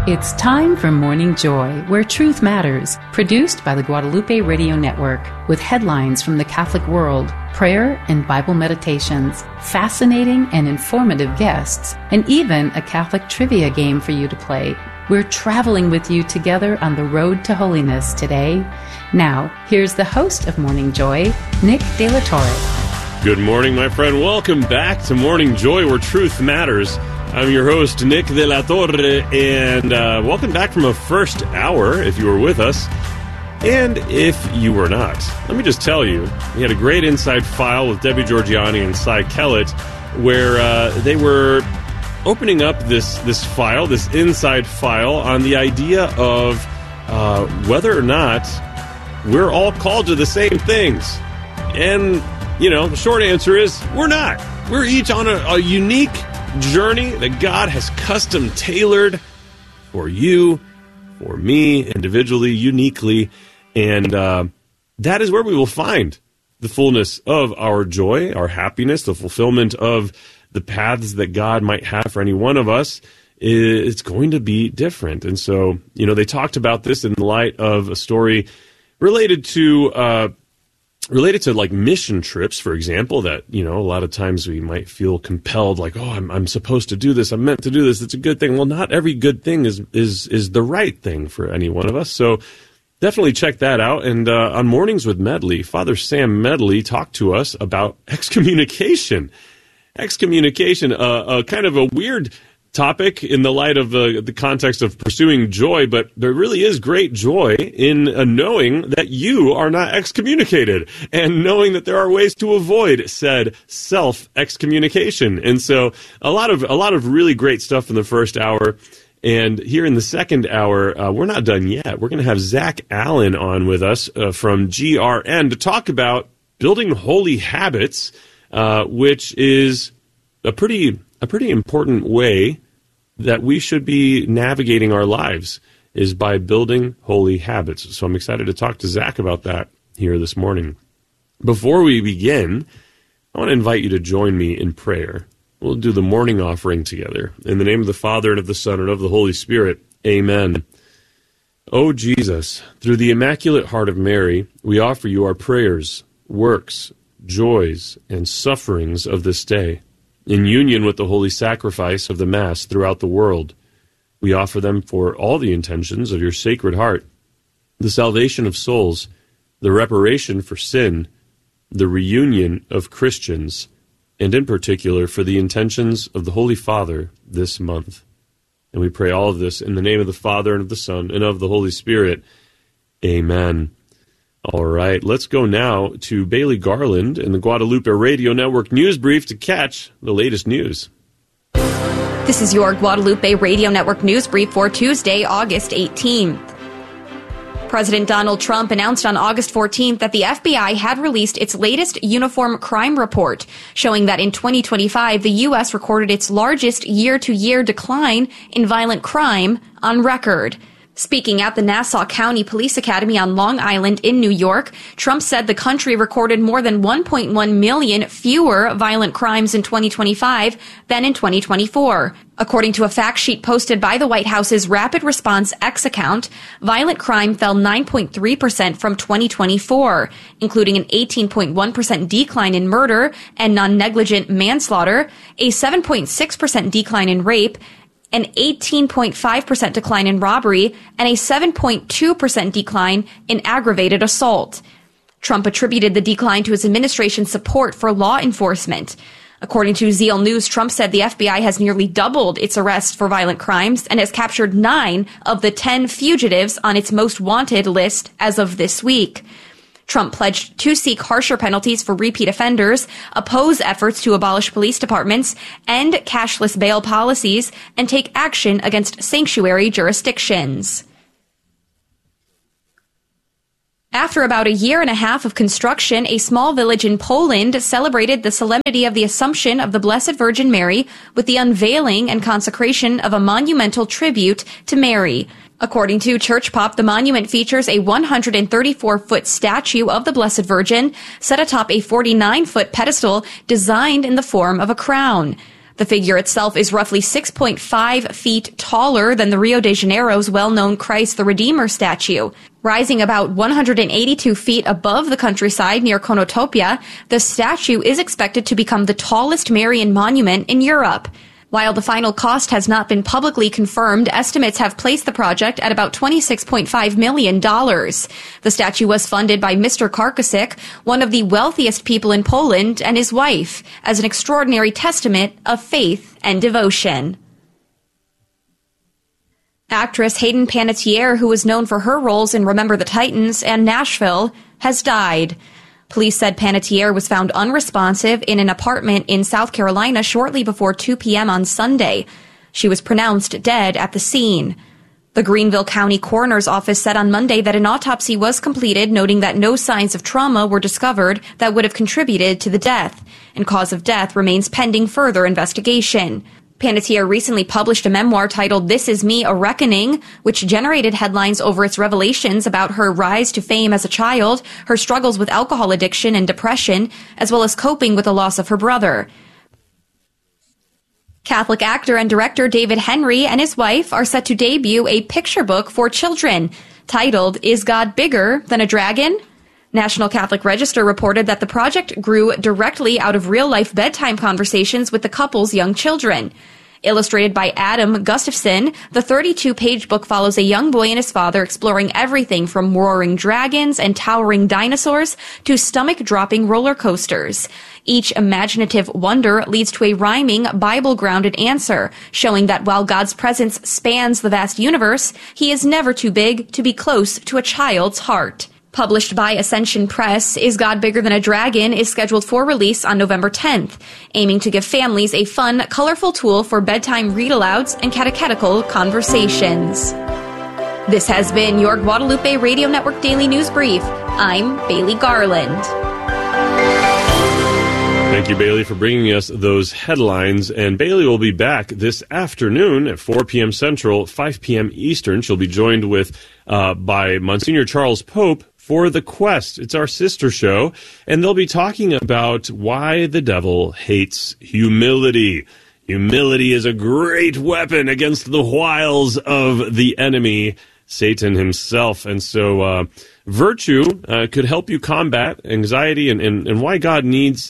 It's time for Morning Joy, where truth matters, produced by the Guadalupe Radio Network, with headlines from the Catholic world, prayer and Bible meditations, fascinating and informative guests, and even a Catholic trivia game for you to play. We're traveling with you together on the road to holiness today. Now, here's the host of Morning Joy, Nick De La Torre. Good morning, my friend. Welcome back to Morning Joy, where truth matters. I'm your host, Nick De La Torre, and welcome back from a first hour, if you were with us. And if you were not, let me just tell you, we had a great inside file with Debbie Georgiani and Cy Kellett, where they were opening up this file, this inside file, on the idea of whether or not we're all called to the same things. And, you know, the short answer is we're not. We're each on a unique journey that God has custom tailored for you, for me, individually, uniquely, and that is where we will find the fullness of our joy, our happiness, the fulfillment of the paths that God might have for any one of us. It's going to be different. And so, you know, they talked about this in the light of a story related to like mission trips, for example, that, you know, a lot of times we might feel compelled, like, oh, I'm supposed to do this. I'm meant to do this. It's a good thing. Well, not every good thing is the right thing for any one of us. So definitely check that out. And on Mornings with Medley, Father Sam Medley talked to us about excommunication. Excommunication, kind of a weird topic in the light of the context of pursuing joy, but there really is great joy in knowing that you are not excommunicated and knowing that there are ways to avoid said self-excommunication. And so a lot of really great stuff in the first hour. And here in the second hour, we're not done yet. We're going to have Zach Allen on with us from GRN to talk about building holy habits, which is a pretty important way that we should be navigating our lives, is by building holy habits. So I'm excited to talk to Zach about that here this morning. Before we begin, I want to invite you to join me in prayer. We'll do the morning offering together. In the name of the Father, and of the Son, and of the Holy Spirit. Amen. O Jesus, through the Immaculate Heart of Mary, we offer you our prayers, works, joys, and sufferings of this day. In union with the holy sacrifice of the Mass throughout the world, we offer them for all the intentions of your Sacred Heart, the salvation of souls, the reparation for sin, the reunion of Christians, and in particular for the intentions of the Holy Father this month. And we pray all of this in the name of the Father, and of the Son, and of the Holy Spirit. Amen. All right, let's go now to Bailey Garland in the Guadalupe Radio Network News Brief to catch the latest news. This is your Guadalupe Radio Network News Brief for Tuesday, August 18th. President Donald Trump announced on August 14th that the FBI had released its latest uniform crime report, showing that in 2025, the U.S. recorded its largest year-to-year decline in violent crime on record. Speaking at the Nassau County Police Academy on Long Island in New York, Trump said the country recorded more than 1.1 million fewer violent crimes in 2025 than in 2024. According to a fact sheet posted by the White House's Rapid Response X account, violent crime fell 9.3% from 2024, including an 18.1% decline in murder and non-negligent manslaughter, a 7.6% decline in rape, an 18.5% decline in robbery, and a 7.2% decline in aggravated assault. Trump attributed the decline to his administration's support for law enforcement. According to Zeal News, Trump said the FBI has nearly doubled its arrests for violent crimes and has captured 9 of the 10 fugitives on its most wanted list as of this week. Trump pledged to seek harsher penalties for repeat offenders, oppose efforts to abolish police departments, end cashless bail policies, and take action against sanctuary jurisdictions. After about a year and a half of construction, a small village in Poland celebrated the solemnity of the Assumption of the Blessed Virgin Mary with the unveiling and consecration of a monumental tribute to Mary. According to Church Pop, the monument features a 134-foot statue of the Blessed Virgin set atop a 49-foot pedestal designed in the form of a crown. The figure itself is roughly 6.5 feet taller than the Rio de Janeiro's well-known Christ the Redeemer statue. Rising about 182 feet above the countryside near Konotopia, the statue is expected to become the tallest Marian monument in Europe. While the final cost has not been publicly confirmed, estimates have placed the project at about $26.5 million. The statue was funded by Mr. Karkasik, one of the wealthiest people in Poland, and his wife, as an extraordinary testament of faith and devotion. Actress Hayden Panettiere, who was known for her roles in Remember the Titans and Nashville, has died. Police said Panettiere was found unresponsive in an apartment in South Carolina shortly before 2 p.m. on Sunday. She was pronounced dead at the scene. The Greenville County Coroner's Office said on Monday that an autopsy was completed, noting that no signs of trauma were discovered that would have contributed to the death, and cause of death remains pending further investigation. Panettiere recently published a memoir titled This Is Me, A Reckoning, which generated headlines over its revelations about her rise to fame as a child, her struggles with alcohol addiction and depression, as well as coping with the loss of her brother. Catholic actor and director David Henry and his wife are set to debut a picture book for children titled Is God Bigger Than a Dragon? National Catholic Register reported that the project grew directly out of real-life bedtime conversations with the couple's young children. Illustrated by Adam Gustafson, the 32-page book follows a young boy and his father exploring everything from roaring dragons and towering dinosaurs to stomach-dropping roller coasters. Each imaginative wonder leads to a rhyming, Bible-grounded answer, showing that while God's presence spans the vast universe, he is never too big to be close to a child's heart. Published by Ascension Press, Is God Bigger Than a Dragon is scheduled for release on November 10th, aiming to give families a fun, colorful tool for bedtime read-alouds and catechetical conversations. This has been your Guadalupe Radio Network Daily News Brief. I'm Bailey Garland. Thank you, Bailey, for bringing us those headlines. And Bailey will be back this afternoon at 4 p.m. Central, 5 p.m. Eastern. She'll be joined by Monsignor Charles Pope for The Quest. It's our sister show, and they'll be talking about why the devil hates humility. Humility is a great weapon against the wiles of the enemy, Satan himself. And so virtue could help you combat anxiety and why God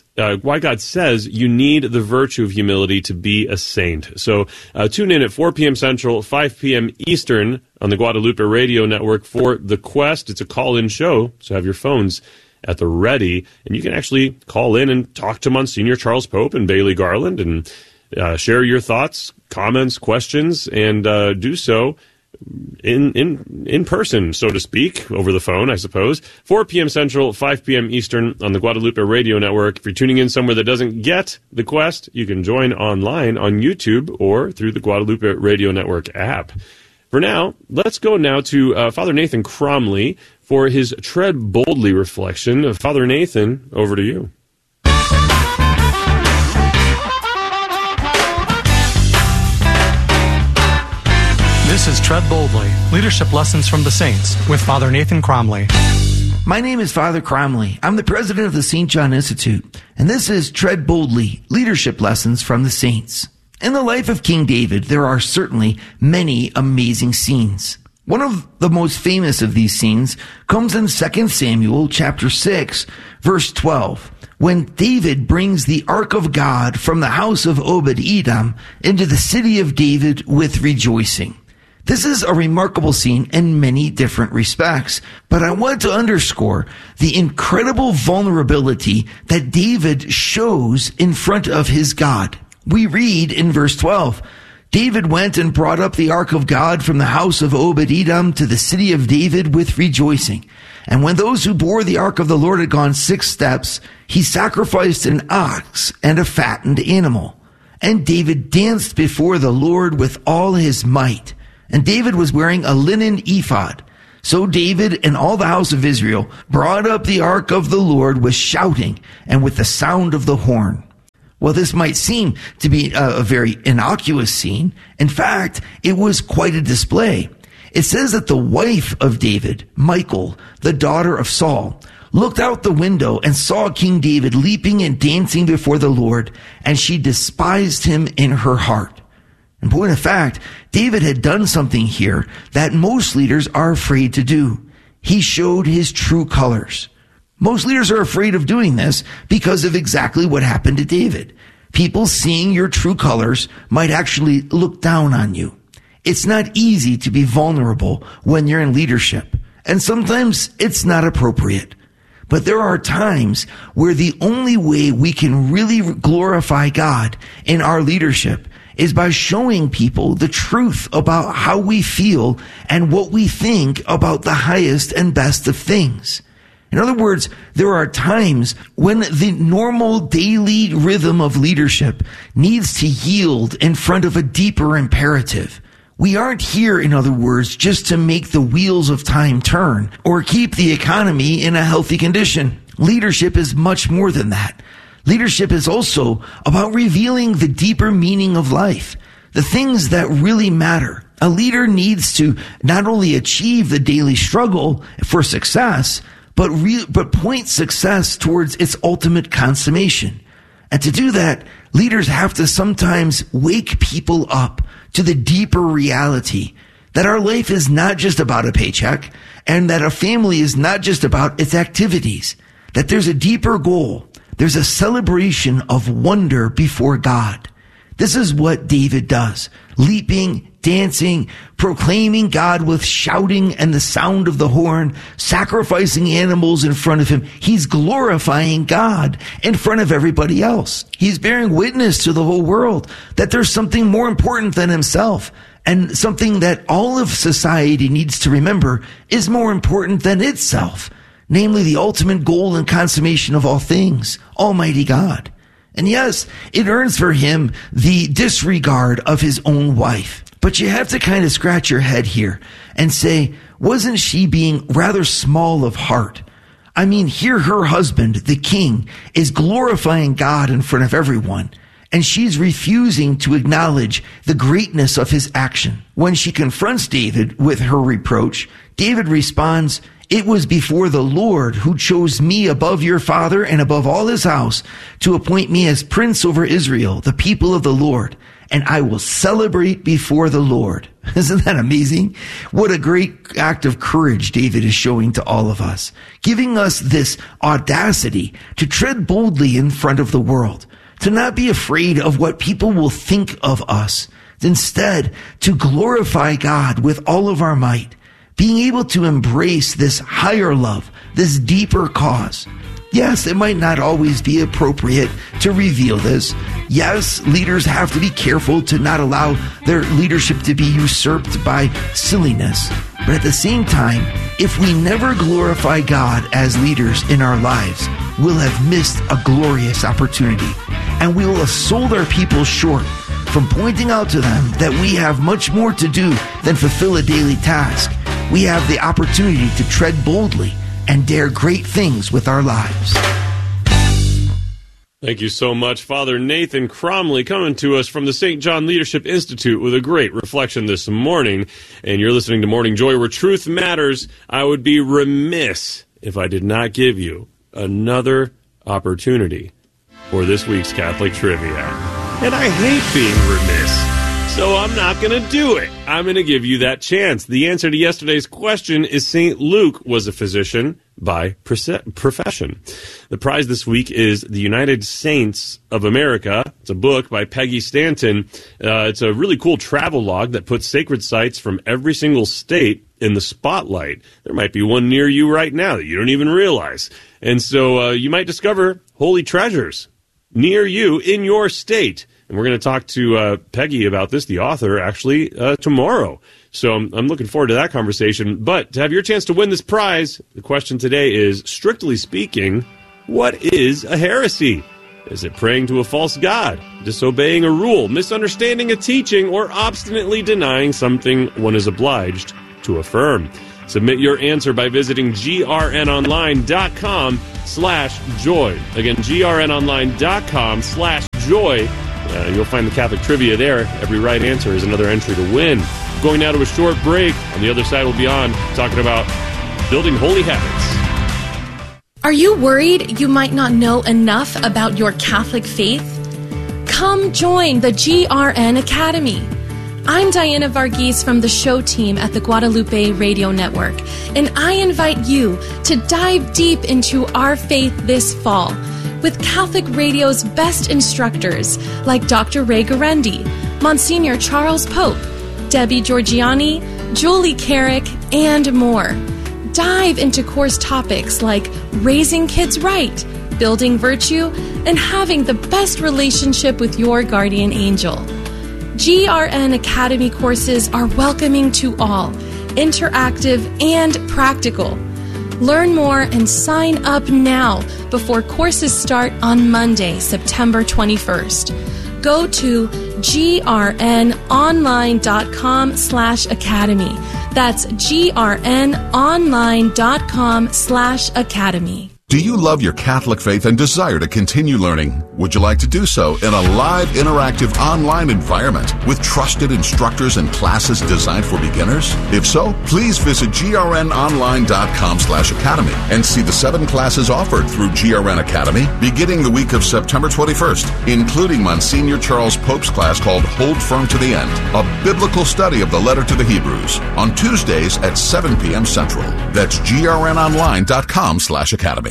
says you need the virtue of humility to be a saint. So tune in at 4 p.m. Central, 5 p.m. Eastern on the Guadalupe Radio Network for The Quest. It's a call-in show, so have your phones at the ready, and you can actually call in and talk to Monsignor Charles Pope and Bailey Garland and share your thoughts, comments, questions, and do so in person, so to speak, over the phone, I suppose. 4 p.m. Central, 5 p.m. Eastern on the Guadalupe Radio Network. If you're tuning in somewhere that doesn't get The Quest, you can join online on YouTube or through the Guadalupe Radio Network app. For now, let's go now to Father Nathan Cromly for his Tread Boldly reflection. Father Nathan, over to you. This is Tread Boldly, Leadership Lessons from the Saints, with Father Nathan Cromly. My name is Father Cromly. I'm the president of the St. John Institute, and this is Tread Boldly, Leadership Lessons from the Saints. In the life of King David, there are certainly many amazing scenes. One of the most famous of these scenes comes in 2 Samuel chapter 6, verse 12, when David brings the Ark of God from the house of Obed-Edom into the city of David with rejoicing. This is a remarkable scene in many different respects, but I want to underscore the incredible vulnerability that David shows in front of his God. We read in verse 12, David went and brought up the ark of God from the house of Obed-Edom to the city of David with rejoicing. And when those who bore the ark of the Lord had gone 6 steps, he sacrificed an ox and a fattened animal. And David danced before the Lord with all his might. And David was wearing a linen ephod. So David and all the house of Israel brought up the ark of the Lord with shouting and with the sound of the horn. Well, this might seem to be a very innocuous scene. In fact, it was quite a display. It says that the wife of David, Michal, the daughter of Saul, looked out the window and saw King David leaping and dancing before the Lord, and she despised him in her heart. In point of fact, David had done something here that most leaders are afraid to do. He showed his true colors. Most leaders are afraid of doing this because of exactly what happened to David. People seeing your true colors might actually look down on you. It's not easy to be vulnerable when you're in leadership, and sometimes it's not appropriate. But there are times where the only way we can really glorify God in our leadership is by showing people the truth about how we feel and what we think about the highest and best of things. In other words, there are times when the normal daily rhythm of leadership needs to yield in front of a deeper imperative. We aren't here, in other words, just to make the wheels of time turn or keep the economy in a healthy condition. Leadership is much more than that. Leadership is also about revealing the deeper meaning of life, the things that really matter. A leader needs to not only achieve the daily struggle for success, but point success towards its ultimate consummation. And to do that, leaders have to sometimes wake people up to the deeper reality that our life is not just about a paycheck, and that a family is not just about its activities, that there's a deeper goal. There's a celebration of wonder before God. This is what David does. Leaping, dancing, proclaiming God with shouting and the sound of the horn, sacrificing animals in front of him. He's glorifying God in front of everybody else. He's bearing witness to the whole world that there's something more important than himself, and something that all of society needs to remember is more important than itself. Namely, the ultimate goal and consummation of all things, Almighty God. And yes, it earns for him the disregard of his own wife. But you have to kind of scratch your head here and say, wasn't she being rather small of heart? I mean, here her husband, the king, is glorifying God in front of everyone, and she's refusing to acknowledge the greatness of his action. When she confronts David with her reproach, David responds, "It was before the Lord who chose me above your father and above all his house to appoint me as prince over Israel, the people of the Lord, and I will celebrate before the Lord." Isn't that amazing? What a great act of courage David is showing to all of us, giving us this audacity to tread boldly in front of the world, to not be afraid of what people will think of us, instead to glorify God with all of our might, being able to embrace this higher love, this deeper cause. Yes, it might not always be appropriate to reveal this. Yes, leaders have to be careful to not allow their leadership to be usurped by silliness. But at the same time, if we never glorify God as leaders in our lives, we'll have missed a glorious opportunity. And we will have sold our people short from pointing out to them that we have much more to do than fulfill a daily task. We have the opportunity to tread boldly and dare great things with our lives. Thank you so much, Father Nathan Cromly, coming to us from the St. John Leadership Institute with a great reflection this morning. And you're listening to Morning Joy, where truth matters. I would be remiss if I did not give you another opportunity for this week's Catholic Trivia. And I hate being remiss, so I'm not going to do it. I'm going to give you that chance. The answer to yesterday's question is St. Luke was a physician by profession. The prize this week is The United Saints of America. It's a book by Peggy Stanton. It's a really cool travel log that puts sacred sites from every single state in the spotlight. There might be one near you right now that you don't even realize. And so you might discover holy treasures near you in your state. And we're going to talk to Peggy about this, the author, actually tomorrow. So I'm looking forward to that conversation. But to have your chance to win this prize, the question today is, strictly speaking, what is a heresy? Is it praying to a false god, disobeying a rule, misunderstanding a teaching, or obstinately denying something one is obliged to affirm? Submit your answer by visiting grnonline.com/joy. Again, grnonline.com/joy. You'll find the Catholic Trivia there. Every right answer is another entry to win. Going now to a short break. On the other side, we'll be on talking about building holy habits. Are you worried you might not know enough about your Catholic faith? Come join the GRN Academy. I'm Diana Varghese from the show team at the Guadalupe Radio Network, and I invite you to dive deep into our faith this fall with Catholic Radio's best instructors like Dr. Ray Guarendi, Monsignor Charles Pope, Debbie Georgiani, Julie Carrick, and more. Dive into course topics like raising kids right, building virtue, and having the best relationship with your guardian angel. GRN Academy courses are welcoming to all, interactive and practical. Learn more and sign up now before courses start on Monday, September 21st. Go to grnonline.com/academy. That's grnonline.com/academy. Do you love your Catholic faith and desire to continue learning? Would you like to do so in a live, interactive, online environment with trusted instructors and classes designed for beginners? If so, please visit grnonline.com/academy and see the 7 classes offered through GRN Academy beginning the week of September 21st, including Monsignor Charles Pope's class called Hold Firm to the End, a biblical study of the letter to the Hebrews, on Tuesdays at 7 p.m. Central. That's grnonline.com/academy.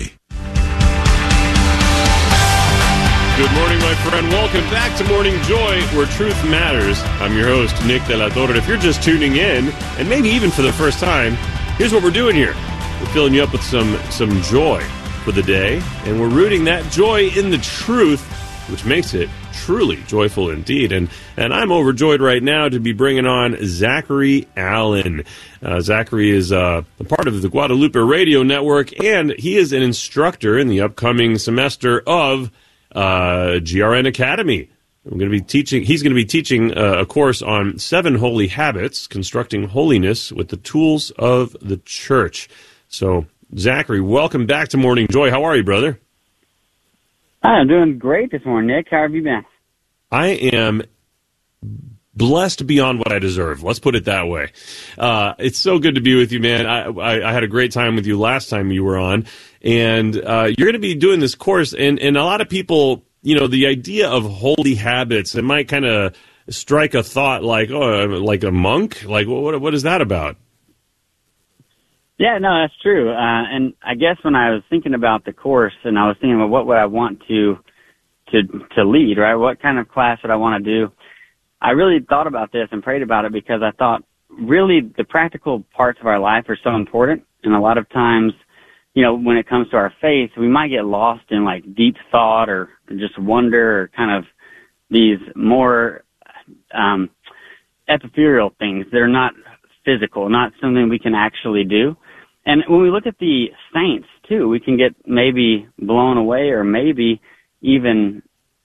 Good morning, my friend. Welcome back to Morning Joy, where truth matters. I'm your host, Nick De La Torre. If you're just tuning in, and maybe even for the first time, here's what we're doing here. We're filling you up with some joy for the day, and we're rooting that joy in the truth, which makes it truly joyful indeed. And I'm overjoyed right now to be bringing on Zachary Allen. Zachary is a part of the Guadalupe Radio Network, and he is an instructor in the upcoming semester of GRN Academy. He's going to be teaching a course on 7 holy habits, constructing holiness with the tools of the church. So, Zachary, welcome back to Morning Joy. How are you, brother? I'm doing great this morning, Nick. How have you been? I am blessed beyond what I deserve. Let's put it that way. It's so good to be with you, man. I had a great time with you last time you were on. And you're going to be doing this course. And a lot of people, the idea of holy habits, it might kind of strike a thought like, oh, like a monk? Like, what is that about? Yeah, no, that's true. And I guess when I was thinking about the course and I was thinking about what would I want to lead, right? What kind of class would I want to do? I really thought about this and prayed about it because I thought really the practical parts of our life are so important. And a lot of times, when it comes to our faith, we might get lost in like deep thought or just wonder or kind of these more epiphorial things that are not physical, not something we can actually do. And when we look at the saints, too, we can get maybe blown away or maybe even,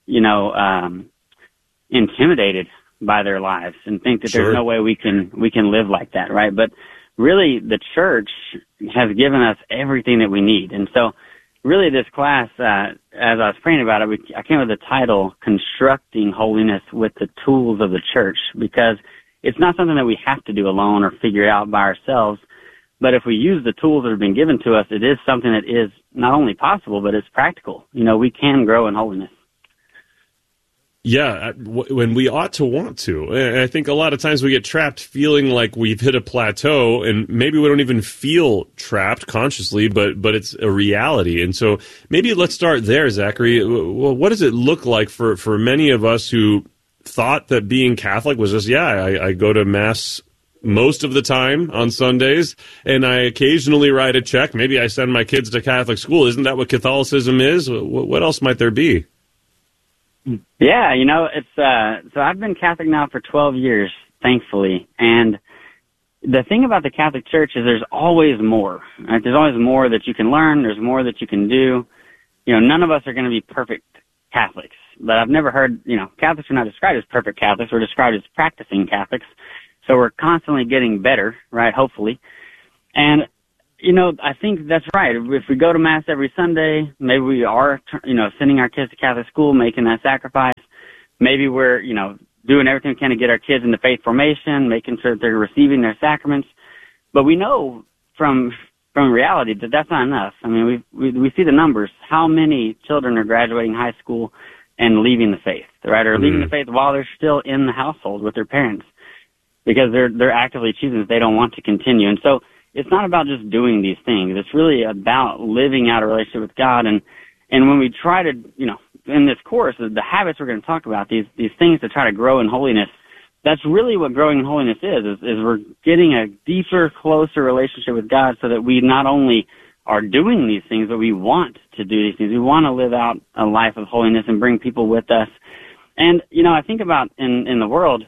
intimidated by their lives and think that There's no way we can live like that, right? But really, the church has given us everything that we need. And so really this class, as I was praying about it, I came up with the title, Constructing Holiness with the Tools of the Church, because it's not something that we have to do alone or figure out by ourselves. But if we use the tools that have been given to us, it is something that is not only possible, but it's practical. We can grow in holiness. Yeah, when we ought to want to. And I think a lot of times we get trapped feeling like we've hit a plateau, and maybe we don't even feel trapped consciously, but it's a reality. And so maybe let's start there, Zachary. Well, what does it look like for many of us who thought that being Catholic was just, I go to Mass most of the time on Sundays, and I occasionally write a check. Maybe I send my kids to Catholic school. Isn't that what Catholicism is? What else might there be? Yeah, it's so I've been Catholic now for 12 years, thankfully. And the thing about the Catholic Church is there's always more. Right? There's always more that you can learn. There's more that you can do. None of us are going to be perfect Catholics. But I've never heard, Catholics are not described as perfect Catholics. We're described as practicing Catholics. So we're constantly getting better, right, hopefully. And, I think that's right. If we go to Mass every Sunday, maybe we are, sending our kids to Catholic school, making that sacrifice. Maybe we're, doing everything we can to get our kids into faith formation, making sure that they're receiving their sacraments. But we know from from reality that that's not enough. I mean, we see the numbers. How many children are graduating high school and leaving the faith, right? Or leaving the faith while they're still in the household with their parents because they're actively choosing that they don't want to continue. And so it's not about just doing these things. It's really about living out a relationship with God. And when we try to, in this course, the habits we're going to talk about, these things to try to grow in holiness, that's really what growing in holiness is we're getting a deeper, closer relationship with God so that we not only are doing these things, but we want to do these things. We want to live out a life of holiness and bring people with us. And, I think about in the world,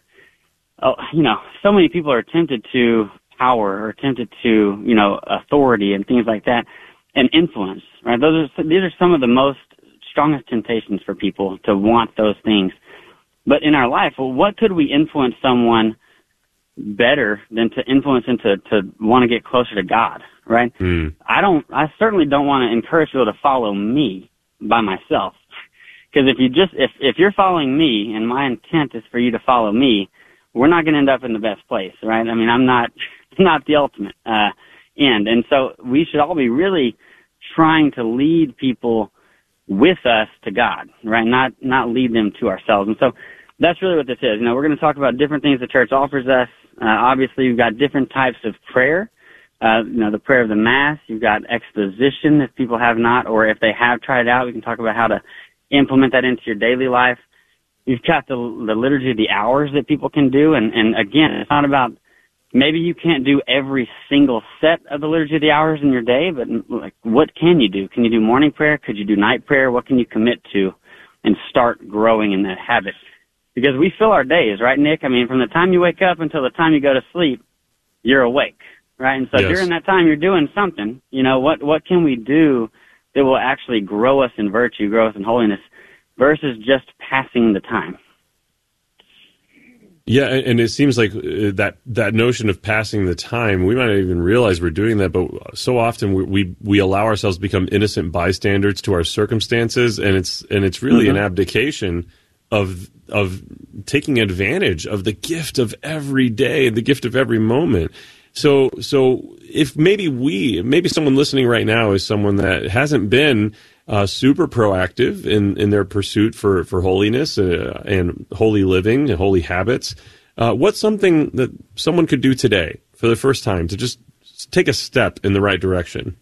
so many people are tempted to power or tempted to, authority and things like that and influence, right? These are some of the most strongest temptations for people to want those things. But in our life, what could we influence someone better than to influence them to want to get closer to God, right? I certainly don't want to encourage people to follow me by myself. Because if you're following me and my intent is for you to follow me, we're not going to end up in the best place, right? I mean, I'm not the ultimate end. And so we should all be really trying to lead people with us to God, right? Not lead them to ourselves. And so that's really what this is. We're going to talk about different things the church offers us. Obviously, we've got different types of prayer. The prayer of the Mass. You've got exposition if people have not, or if they have tried it out, we can talk about how to implement that into your daily life. You've got the liturgy of the hours that people can do. And again, it's not about, maybe you can't do every single set of the liturgy of the hours in your day, but what can you do? Can you do morning prayer? Could you do night prayer? What can you commit to and start growing in that habit? Because we fill our days, right, Nick? I mean, from the time you wake up until the time you go to sleep, you're awake, right? And so during that time, you're doing something. What can we do that will actually grow us in virtue, grow us in holiness, versus just passing the time? Yeah, and it seems like that notion of passing the time, we might not even realize we're doing that, but so often we allow ourselves to become innocent bystanders to our circumstances, and it's really an abdication of taking advantage of the gift of every day, the gift of every moment. So if maybe someone listening right now is someone that hasn't been super proactive in their pursuit for holiness and holy living and holy habits, what's something that someone could do today for the first time to just take a step in the right direction?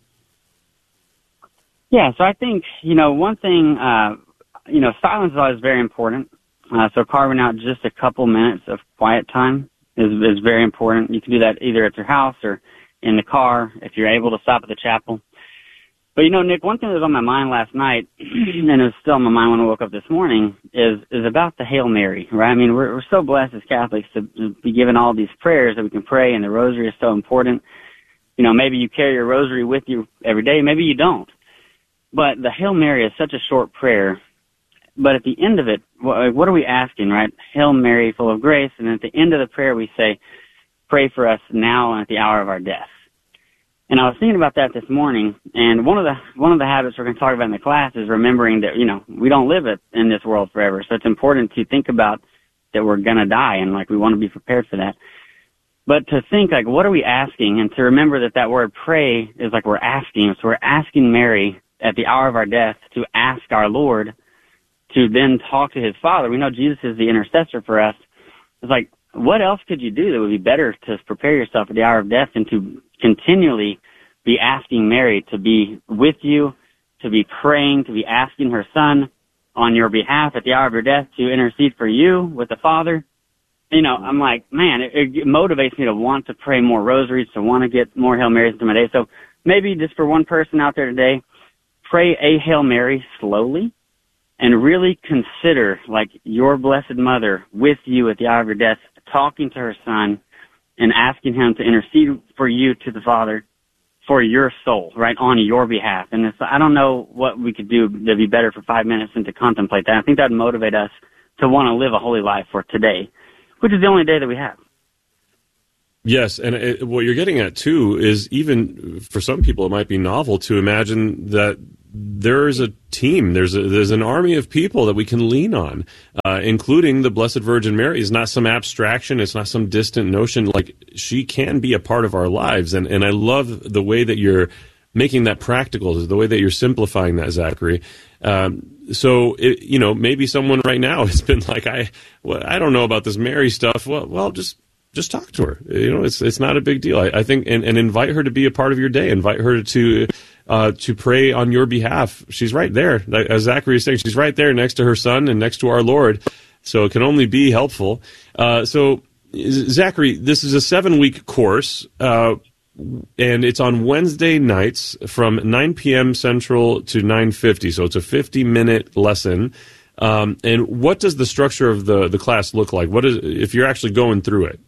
Yeah, so I think, one thing, silence is always very important. So carving out just a couple minutes of quiet time is very important. You can do that either at your house or in the car if you're able to stop at the chapel. But, Nick, one thing that was on my mind last night, and it was still on my mind when I woke up this morning, is about the Hail Mary, right? I mean, we're so blessed as Catholics to be given all these prayers that we can pray, and the rosary is so important. Maybe you carry your rosary with you every day, maybe you don't. But the Hail Mary is such a short prayer. But at the end of it, what are we asking, right? Hail Mary, full of grace. And at the end of the prayer, we say, pray for us now and at the hour of our death. And I was thinking about that this morning. And one of the habits we're going to talk about in the class is remembering that, we don't live in this world forever. So it's important to think about that we're going to die, and we want to be prepared for that. But to think, what are we asking? And to remember that word pray is we're asking. So we're asking Mary at the hour of our death to ask our Lord to then talk to his Father. We know Jesus is the intercessor for us. It's what else could you do that would be better to prepare yourself at the hour of death than to continually be asking Mary to be with you, to be praying, to be asking her Son on your behalf at the hour of your death to intercede for you with the Father? I'm man, it motivates me to want to pray more rosaries, to want to get more Hail Marys into my day. So maybe just for one person out there today, pray a Hail Mary slowly, and really consider, your Blessed Mother with you at the hour of your death, talking to her Son and asking him to intercede for you to the Father for your soul, right, on your behalf. And I don't know what we could do to be better for 5 minutes than to contemplate that. I think that would motivate us to want to live a holy life for today, which is the only day that we have. Yes, and what you're getting at, too, is even for some people it might be novel to imagine that there's a team, there's an army of people that we can lean on, including the Blessed Virgin Mary. Is not some abstraction. It's not some distant notion. Like, she can be a part of our lives. And I love the way that you're making that practical, the way that you're simplifying that, Zachary. So, maybe someone right now has been like, I don't know about this Mary stuff. Well, just talk to her. It's not a big deal. I think, and invite her to be a part of your day. Invite her to pray on your behalf. She's right there. As Zachary is saying, she's right there next to her son and next to our Lord. So it can only be helpful. So, Zachary, this is a 7-week course, and it's on Wednesday nights from 9 p.m. Central to 9:50. So it's a 50-minute lesson. And what does the structure of the class look like? What is, if you're actually going through it?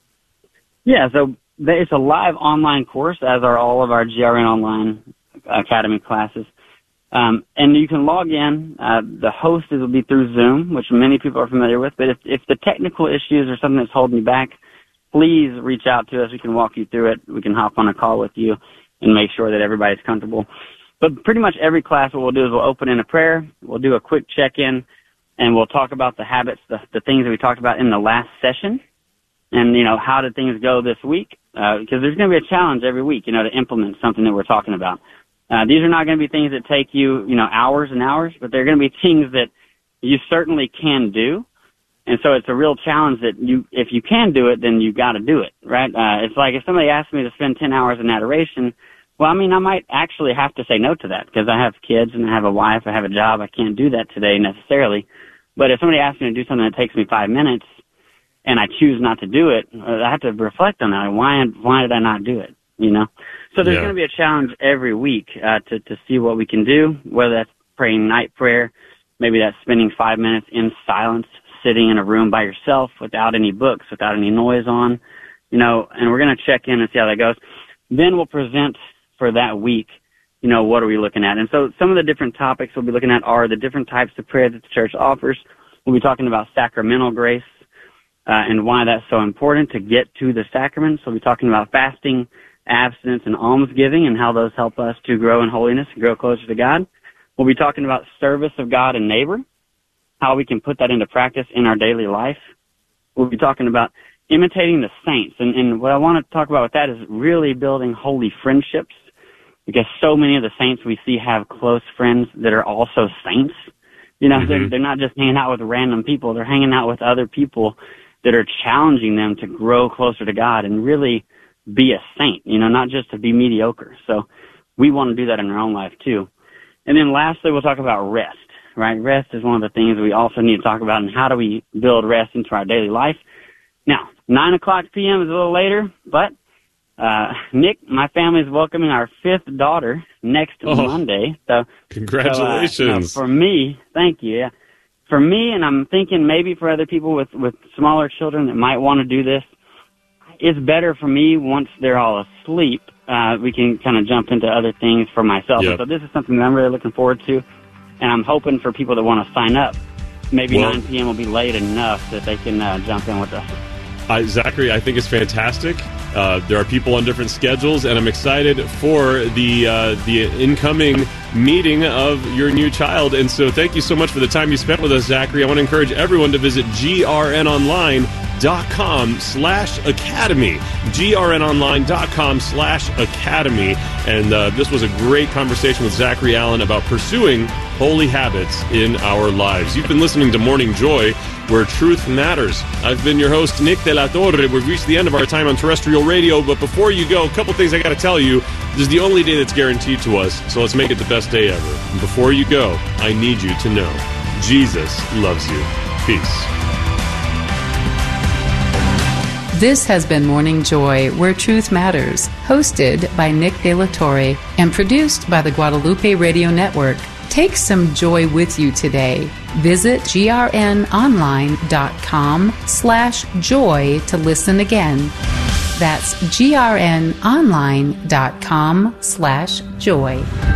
Yeah, so it's a live online course, as are all of our GRN Online Academy classes. And you can log in. The host will be through Zoom, which many people are familiar with. But if the technical issues are something that's holding you back, please reach out to us. We can walk you through it. We can hop on a call with you and make sure that everybody's comfortable. But pretty much every class, what we'll do is we'll open in a prayer. We'll do a quick check-in, and we'll talk about the habits, the things that we talked about in the last session. And, how did things go this week? Because there's going to be a challenge every week, to implement something that we're talking about. These are not going to be things that take you, hours and hours, but they're going to be things that you certainly can do. And so it's a real challenge that if you can do it, then you got to do it, right? It's like if somebody asked me to spend 10 hours in adoration, well, I might actually have to say no to that because I have kids and I have a wife, I have a job. I can't do that today necessarily. But if somebody asks me to do something that takes me 5 minutes and I choose not to do it, I have to reflect on that. Why did I not do it? So there's going to be a challenge every week to see what we can do, whether that's praying night prayer, maybe that's spending 5 minutes in silence, sitting in a room by yourself without any books, without any noise on, and we're going to check in and see how that goes. Then we'll present for that week, what are we looking at? And so some of the different topics we'll be looking at are the different types of prayer that the church offers. We'll be talking about sacramental grace and why that's so important to get to the sacraments. We'll be talking about fasting, abstinence, and almsgiving and how those help us to grow in holiness and grow closer to God. We'll be talking about service of God and neighbor, how we can put that into practice in our daily life. We'll be talking about imitating the saints. And what I want to talk about with that is really building holy friendships, because so many of the saints we see have close friends that are also saints. They're not just hanging out with random people. They're hanging out with other people that are challenging them to grow closer to God and really be a saint, not just to be mediocre. So we want to do that in our own life too. And then lastly, we'll talk about rest. Right? Rest is one of the things we also need to talk about, and how do we build rest into our daily life. Now, 9 o'clock p.m. is a little later, but Nick, my family is welcoming our 5th daughter next Monday. So congratulations. For me, thank you. Yeah. For me, and I'm thinking maybe for other people with smaller children that might want to do this, it's better for me once they're all asleep. We can kind of jump into other things for myself. Yep. So this is something that I'm really looking forward to. And I'm hoping for people that want to sign up, maybe 9 p.m. will be late enough that they can jump in with us. Zachary, I think it's fantastic. There are people on different schedules, and I'm excited for the incoming meeting of your new child. And so thank you so much for the time you spent with us, Zachary. I want to encourage everyone to visit grnonline.com/academy. grnonline.com/academy. And this was a great conversation with Zachary Allen about pursuing holy habits in our lives. You've been listening to Morning Joy, where truth matters. I've been your host, Nick De La Torre. We've reached the end of our time on terrestrial radio, but before you go, a couple things I got to tell you. This is the only day that's guaranteed to us, so let's make it the best day ever. And before you go, I need you to know Jesus loves you. Peace. This has been Morning Joy, where truth matters, hosted by Nick De La Torre and produced by the Guadalupe Radio Network. Take some joy with you today. Visit grnonline.com/joy to listen again. That's grnonline.com/joy.